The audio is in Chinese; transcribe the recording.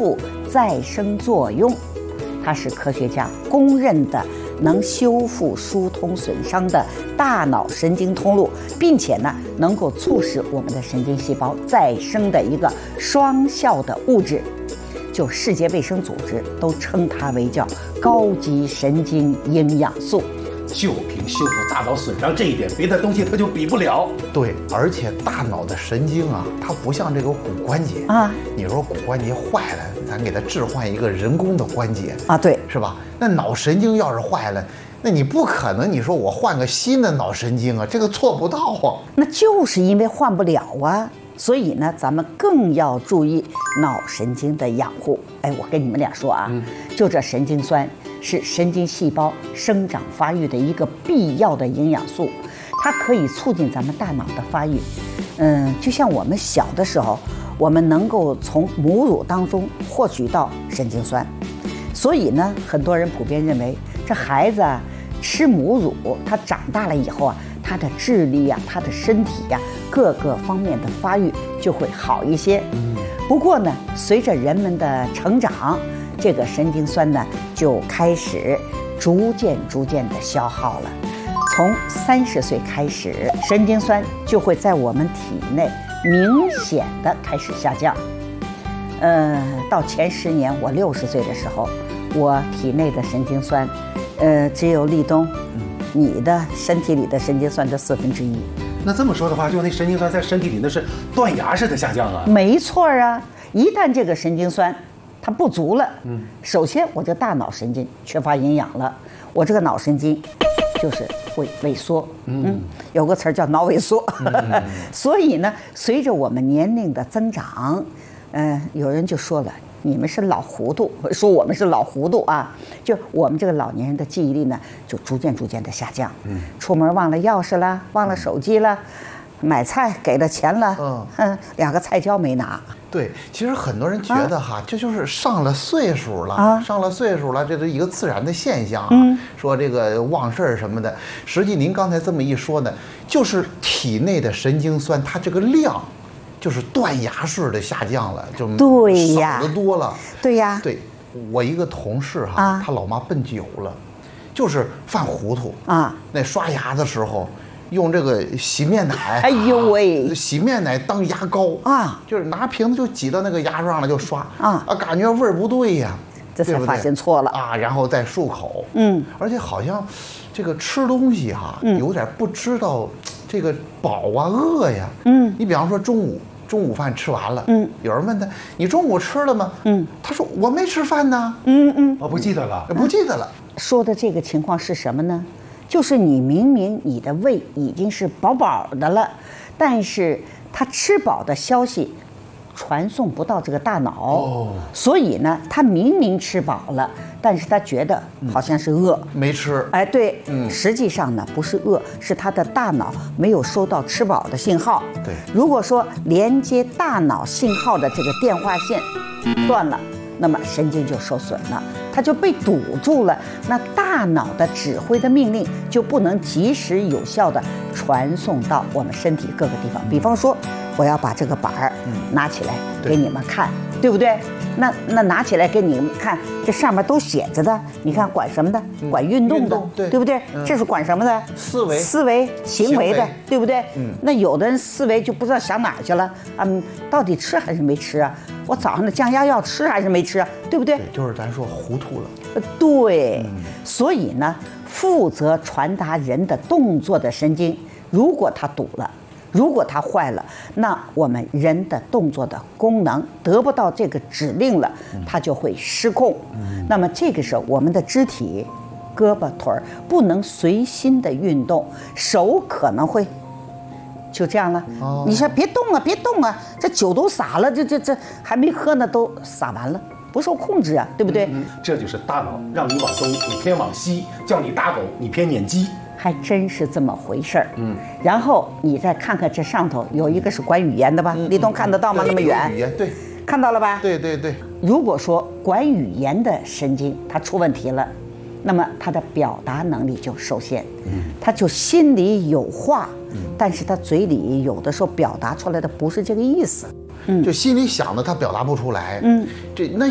复再生作用，它是科学家公认的能修复疏通损伤的大脑神经通路，并且呢能够促使我们的神经细胞再生的一个双效的物质。就世界卫生组织都称它为叫高级神经营养素。 就凭修复大脑损伤这一点，别的东西它就比不了。 对，而且大脑的神经啊，它不像这个骨关节啊。 你说骨关节坏了，咱给它置换一个人工的关节啊，对， 是吧？那脑神经要是坏了，那你不可能，你说我换个新的脑神经啊，这个做不到啊。 那就是因为换不了啊。所以呢，咱们更要注意脑神经的养护。哎，我跟你们俩说啊，就这神经酸是神经细胞生长发育的一个必要的营养素，它可以促进咱们大脑的发育。就像我们小的时候，我们能够从母乳当中获取到神经酸，所以呢，很多人普遍认为这孩子啊吃母乳，他长大了以后啊，他的智力呀、他的身体呀、各个方面的发育就会好一些。不过呢，随着人们的成长，这个神经酸呢就开始逐渐的消耗了。从30岁开始，神经酸就会在我们体内明显的开始下降。到前10年，我60岁的时候，我体内的神经酸，只有立冬，你的身体里的神经酸的1/4。 那这么说的话，就那神经酸在身体里那是断崖式的下降啊。 没错啊，一旦这个神经酸它不足了，首先我这大脑神经缺乏营养了，我这个脑神经就是会萎缩，有个词儿叫脑萎缩。所以呢，随着我们年龄的增长，有人就说了，你们是老糊涂，说我们是老糊涂啊，就我们这个老年人的记忆力呢，就逐渐的下降。出门忘了钥匙了，忘了手机了，买菜给了钱了，2个菜椒没拿。 对，其实很多人觉得哈，这就是上了岁数了，上了岁数了，这是一个自然的现象啊。说这个忘事儿什么的，实际您刚才这么一说呢，就是体内的神经酸它这个量，就是断崖式的下降了，就少得多了。 对呀， 对，我一个同事哈，他老妈奔9了，就是犯糊涂啊。那刷牙的时候用这个洗面奶， 哎呦喂， 洗面奶当牙膏啊，就是拿瓶子就挤到那个牙上了就刷感觉味儿不对呀， 这才发现错了啊，然后再漱口。而且好像这个吃东西哈，有点不知道这个饱啊饿呀。你比方说中午饭吃完了，有人问他你中午吃了吗？他说我没吃饭呢。 我不记得了， 不记得了。 说的这个情况是什么呢？就是你明明你的胃已经是饱饱的了，但是他吃饱的消息传送不到这个大脑，所以呢，他明明吃饱了，但是他觉得好像是饿， 没吃。 哎，对，实际上呢不是饿，是他的大脑没有收到吃饱的信号。 对， 如果说连接大脑信号的这个电话线断了，那么神经就受损了，它就被堵住了，那大脑的指挥的命令就不能及时有效的传送到我们身体各个地方。比方说，我要把这个板儿拿起来给你们看，对不对？那拿起来给你们看，这上面都写着的，你看管什么的？管运动的，对不对？这是管什么的？思维、行为的，对不对？那有的人思维就不知道想哪儿去了到底吃还是没吃啊？我早上的降压药吃还是没吃啊？对不对？ 就是咱说糊涂了。 对，所以呢，负责传达人的动作的神经，如果它堵了，如果它坏了，那我们人的动作的功能得不到这个指令了，它就会失控。那么这个时候，我们的肢体、胳膊、腿儿不能随心的运动，手可能会就这样了。你说别动啊，别动啊，这酒都洒了，这还没喝呢，都洒完了。不受控制啊，对不对？ 这就是大脑让你往东，你偏往西；叫你打狗，你偏撵鸡。 还真是这么回事儿。然后你再看看这上头有一个是管语言的吧？立冬看得到吗？那么远。 语言对， 看到了吧？ 对。 如果说管语言的神经它出问题了，那么他的表达能力就受限。他就心里有话，但是他嘴里有的时候表达出来的不是这个意思。 就心里想的他表达不出来。那